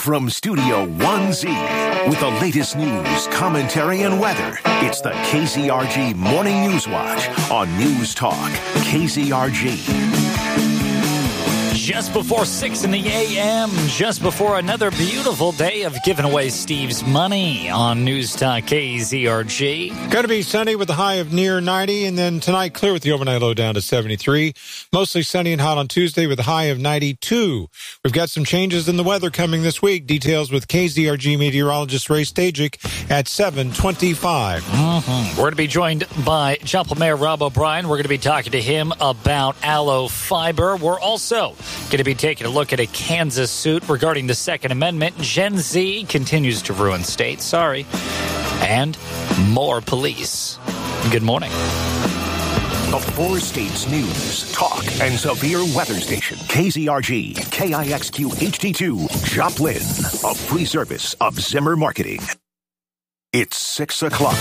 from Studio 1Z with the latest news, commentary, and weather. It's the KZRG Morning News Watch on News Talk KZRG. Just before 6 in the a.m., just before another beautiful day of giving away Steve's money on News Talk KZRG. Going to be sunny with a high of near 90, and then tonight clear with the overnight low down to 73. Mostly sunny and hot on Tuesday with a high of 92. We've got some changes in the weather coming this week. Details with KZRG meteorologist Ray Stajic at 7:25. We're going to be joined by Joplin Mayor Rob O'Brien. We're going to be talking to him about aloe fiber. We're also going to be taking a look at a Kansas suit regarding the Second Amendment. Gen Z continues to ruin states. Sorry. And more police. Good morning. The four states news, talk, and severe weather station. KZRG, KIXQ HD2, Joplin. A free service of Zimmer Marketing. It's 6 o'clock.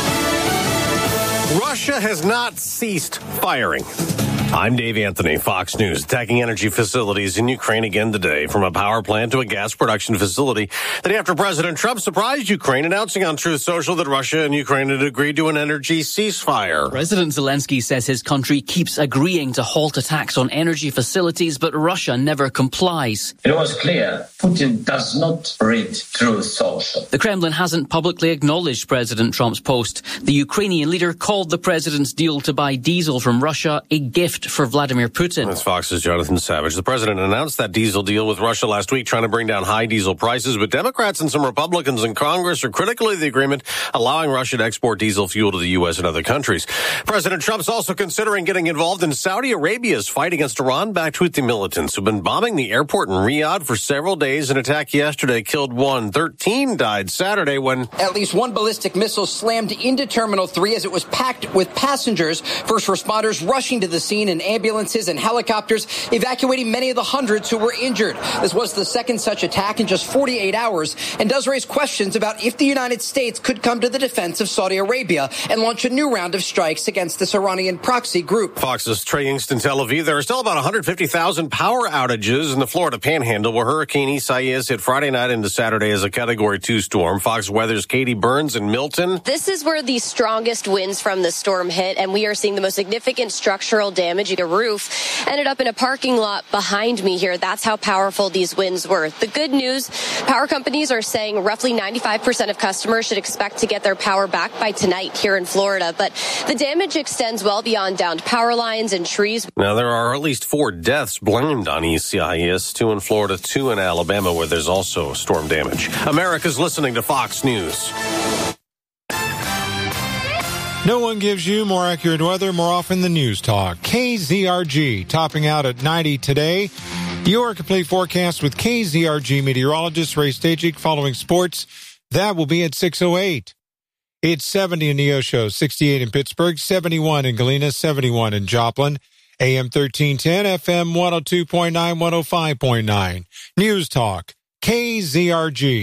Russia has not ceased firing. I'm Dave Anthony, Fox News. Attacking energy facilities in Ukraine again today, from a power plant to a gas production facility. The day after President Trump surprised Ukraine, announcing on Truth Social that Russia and Ukraine had agreed to an energy ceasefire. President Zelensky says his country keeps agreeing to halt attacks on energy facilities, but Russia never complies. It was clear Putin does not read Truth Social. The Kremlin hasn't publicly acknowledged President Trump's post. The Ukrainian leader called the president's deal to buy diesel from Russia a gift for Vladimir Putin. That's Fox's Jonathan Savage. The president announced that diesel deal with Russia last week, trying to bring down high diesel prices, but Democrats and some Republicans in Congress are critical of the agreement, allowing Russia to export diesel fuel to the U.S. and other countries. President Trump's also considering getting involved in Saudi Arabia's fight against Iran-backed Houthi militants who've been bombing the airport in Riyadh for several days. An attack yesterday killed 1. 13 died Saturday when at least one ballistic missile slammed into Terminal 3 as it was packed with passengers. First responders rushing to the scene in ambulances and helicopters, evacuating many of the hundreds who were injured. This was the second such attack in just 48 hours and does raise questions about if the United States could come to the defense of Saudi Arabia and launch a new round of strikes against this Iranian proxy group. Fox's Trey Yingst in Tel Aviv. There are still about 150,000 power outages in the Florida Panhandle, where Hurricane Isaias hit Friday night into Saturday as a Category 2 storm. Fox Weather's Katie Burns in Milton. This is where the strongest winds from the storm hit, and we are seeing the most significant structural damage. The roof ended up in a parking lot behind me here. That's how powerful these winds were. The good news, power companies are saying roughly 95% of customers should expect to get their power back by tonight here in Florida. But the damage extends well beyond downed power lines and trees. Now, there are at least 4 deaths blamed on Isaias, 2 in Florida, 2 in Alabama, where there's also storm damage. America's listening to Fox News. No one gives you more accurate weather more often than News Talk. KZRG topping out at 90 today. Your complete forecast with KZRG meteorologist Ray Stajic following sports. That will be at 6:08. It's 70 in Neosho, 68 in Pittsburgh, 71 in Galena, 71 in Joplin. AM 1310, FM 102.9, 105.9. News Talk, KZRG.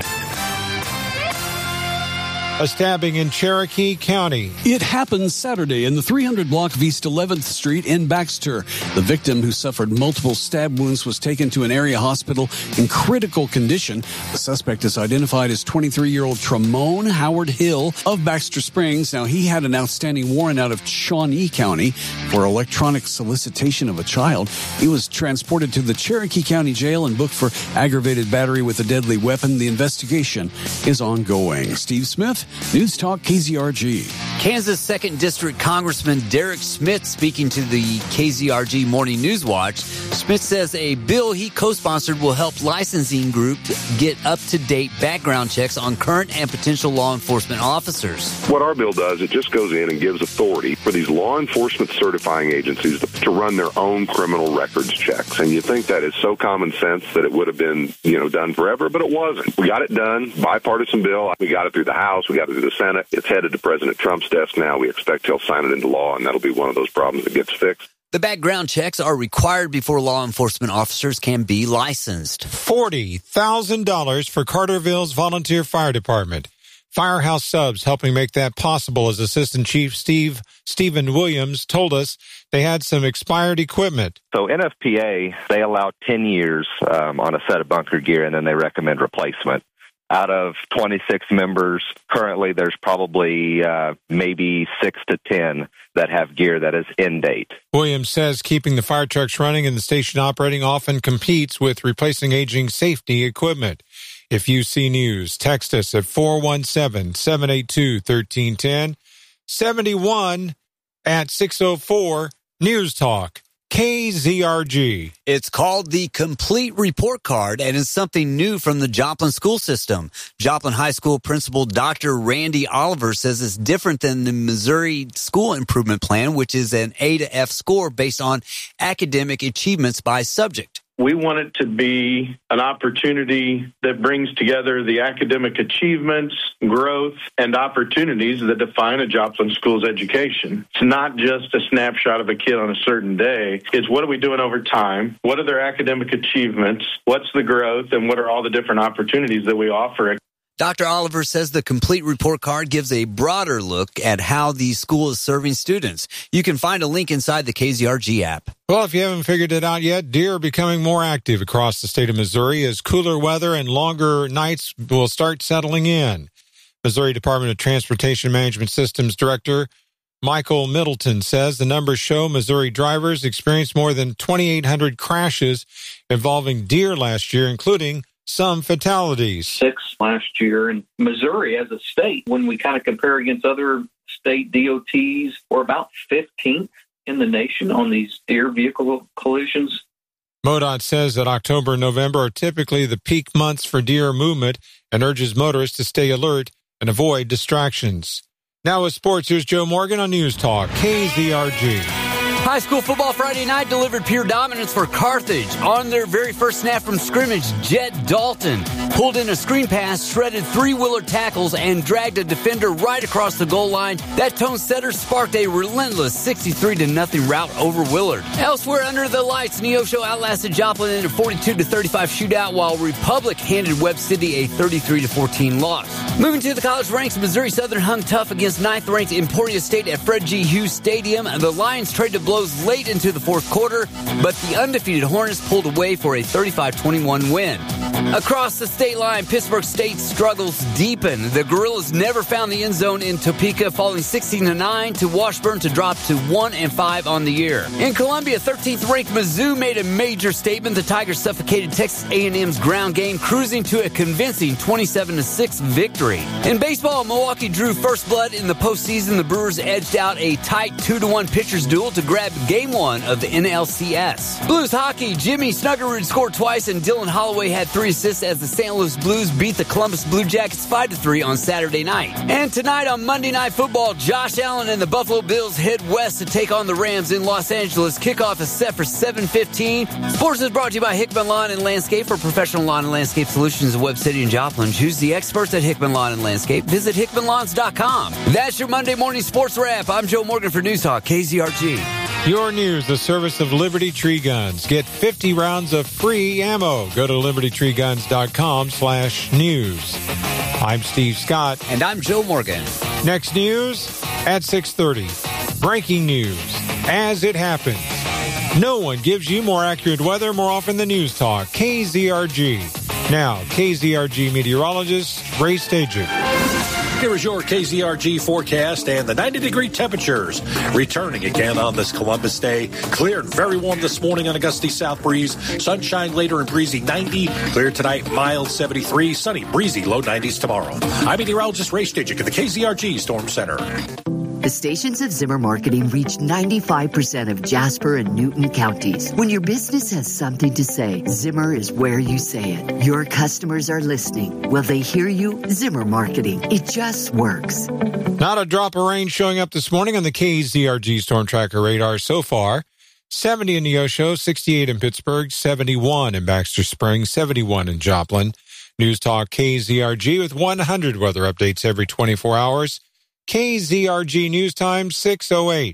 A stabbing in Cherokee County. It happened Saturday in the 300 block of East 11th Street in Baxter. The victim, who suffered multiple stab wounds, was taken to an area hospital in critical condition. The suspect is identified as 23-year-old Tramone Howard Hill of Baxter Springs. Now, he had an outstanding warrant out of Shawnee County for electronic solicitation of a child. He was transported to the Cherokee County Jail and booked for aggravated battery with a deadly weapon. The investigation is ongoing. Steve Smith, News Talk KZRG. Kansas 2nd District Congressman Derek Smith speaking to the KZRG Morning News Watch. Smith says a bill he co-sponsored will help licensing groups get up-to-date background checks on current and potential law enforcement officers. What our bill does, it just goes in and gives authority for these law enforcement certifying agencies to run their own criminal records checks. And you think that is so common sense that it would have been, done forever, but it wasn't. We got it done, bipartisan bill. We got it through the House. We got it through the Senate. It's headed to President Trump's desk now. We expect he'll sign it into law, and that'll be one of those problems that gets fixed. The background checks are required before law enforcement officers can be licensed. $40,000 for Carterville's volunteer fire department. Firehouse Subs helping make that possible, as Assistant Chief Stephen Williams told us they had some expired equipment. So NFPA, they allow 10 years on a set of bunker gear, and then they recommend replacement. Out of 26 members, currently there's probably maybe 6 to 10 that have gear that is in date. Williams says keeping the fire trucks running and the station operating often competes with replacing aging safety equipment. If you see news, text us at 417-782-1310, 71 at 604 News Talk. KZRG. It's called the Complete Report Card, and it's something new from the Joplin school system. Joplin High School Principal Dr. Randy Oliver says it's different than the Missouri School Improvement Plan, which is an A to F score based on academic achievements by subject. We want it to be an opportunity that brings together the academic achievements, growth, and opportunities that define a Joplin school's education. It's not just a snapshot of a kid on a certain day. It's what are we doing over time? What are their academic achievements? What's the growth? And what are all the different opportunities that we offer? Dr. Oliver says the Complete Report Card gives a broader look at how the school is serving students. You can find a link inside the KZRG app. Well, if you haven't figured it out yet, deer are becoming more active across the state of Missouri as cooler weather and longer nights will start settling in. Missouri Department of Transportation Management Systems Director Michael Middleton says the numbers show Missouri drivers experienced more than 2,800 crashes involving deer last year, including some fatalities. 6 last year. In Missouri as a state, when we kind of compare against other state DOTs, we're about 15th in the nation on these deer vehicle collisions. MoDOT says that October and November are typically the peak months for deer movement and urges motorists to stay alert and avoid distractions. Now with sports, here's Joe Morgan on News Talk, KZRG. High school football Friday night delivered pure dominance for Carthage. On their very first snap from scrimmage, Jet Dalton pulled in a screen pass, shredded 3 Willard tackles, and dragged a defender right across the goal line. That tone setter sparked a relentless 63-0 rout over Willard. Elsewhere under the lights, Neosho outlasted Joplin in a 42-35 shootout, while Republic handed Webb City a 33-14 loss. Moving to the college ranks, Missouri Southern hung tough against 9th-ranked Emporia State at Fred G. Hughes Stadium. The Lions traded blows late into the fourth quarter, but the undefeated Hornets pulled away for a 35-21 win. Across the state line, Pittsburgh State's struggles deepen. The Gorillas never found the end zone in Topeka, falling 16-9 to Washburn to drop to 1-5 on the year. In Columbia, 13th-ranked Mizzou made a major statement. The Tigers suffocated Texas A&M's ground game, cruising to a convincing 27-6 victory. In baseball, Milwaukee drew first blood in the postseason. The Brewers edged out a tight 2-1 pitchers duel to grab Game 1 of the NLCS. Blues hockey, Jimmy Snuggerud scored twice and Dylan Holloway had 3 assists as the St. Louis Blues beat the Columbus Blue Jackets 5-3 on Saturday night. And tonight on Monday Night Football, Josh Allen and the Buffalo Bills head west to take on the Rams in Los Angeles. Kickoff is set for 7:15. Sports is brought to you by Hickman Lawn and Landscape. For professional lawn and landscape solutions in Webb City and Joplin, choose the experts at Hickman Lawn and Landscape. Visit hickmanlawns.com. That's your Monday morning sports wrap. I'm Joe Morgan for News Talk, KZRG. Your news, the service of Liberty Tree Guns. Get 50 rounds of free ammo. Go to libertytreeguns.com/news. I'm Steve Scott. And I'm Joe Morgan. Next news at 6:30. Breaking news. As it happens. No one gives you more accurate weather more often than News Talk. KZRG. Now, KZRG meteorologist Ray Stajic. Here is your KZRG forecast and the 90-degree temperatures returning again on this Columbus day. Clear and very warm this morning on a gusty south breeze. Sunshine later and breezy 90. Clear tonight, mild 73. Sunny, breezy, low 90s tomorrow. I'm meteorologist Ray Stajic at the KZRG Storm Center. The stations of Zimmer Marketing reach 95% of Jasper and Newton counties. When your business has something to say, Zimmer is where you say it. Your customers are listening. Will they hear you? Zimmer Marketing. It just works. Not a drop of rain showing up this morning on the KZRG Storm Tracker radar so far. 70 in Neosho, 68 in Pittsburgh, 71 in Baxter Springs, 71 in Joplin. News Talk KZRG with 100 weather updates every 24 hours. KZRG News Time 6:08.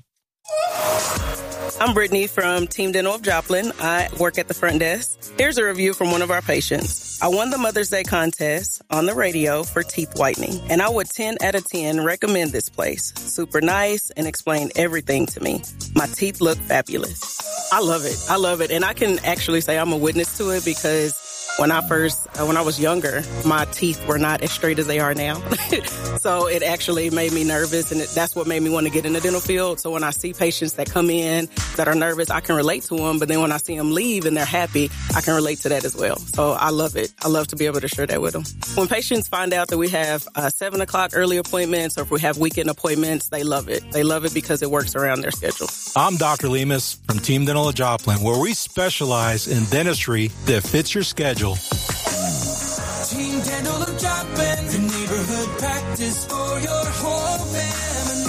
I'm Brittany from Team Dental of Joplin. I work at the front desk. Here's a review from one of our patients. I won the Mother's Day contest on the radio for teeth whitening, and I would 10 out of 10 recommend this place. Super nice and explain everything to me. My teeth look fabulous. I love it. I love it. And I can actually say I'm a witness to it because when I was younger, my teeth were not as straight as they are now. So it actually made me nervous, and that's what made me want to get in the dental field. So when I see patients that come in that are nervous, I can relate to them. But then when I see them leave and they're happy, I can relate to that as well. So I love it. I love to be able to share that with them. When patients find out that we have 7 o'clock early appointments or if we have weekend appointments, they love it. They love it because it works around their schedule. I'm Dr. Lemus from Team Dental of Joplin, where we specialize in dentistry that fits your schedule. Team Dental of Joplin, the neighborhood practice for your whole family.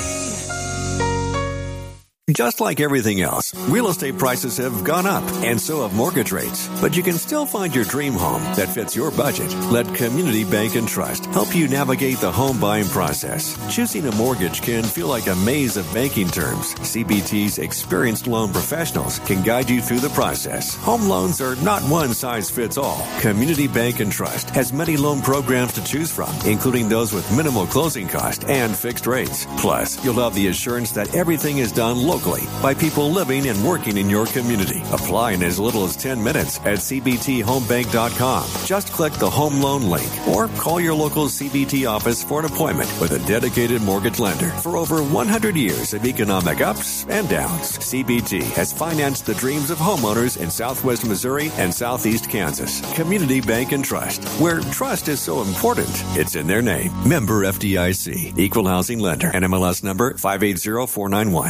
Just like everything else, real estate prices have gone up, and so have mortgage rates. But you can still find your dream home that fits your budget. Let Community Bank and Trust help you navigate the home buying process. Choosing a mortgage can feel like a maze of banking terms. CBT's experienced loan professionals can guide you through the process. Home loans are not one size fits all. Community Bank and Trust has many loan programs to choose from, including those with minimal closing cost and fixed rates. Plus, you'll have the assurance that everything is done locally by people living and working in your community. Apply in as little as 10 minutes at cbthomebank.com. Just click the home loan link or call your local CBT office for an appointment with a dedicated mortgage lender. For over 100 years of economic ups and downs, CBT has financed the dreams of homeowners in Southwest Missouri and Southeast Kansas. Community Bank and Trust, where trust is so important, it's in their name. Member FDIC, Equal Housing Lender, NMLS number 580491.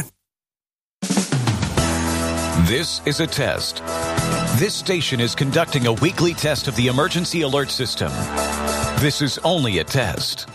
This is a test. This station is conducting a weekly test of the emergency alert system. This is only a test.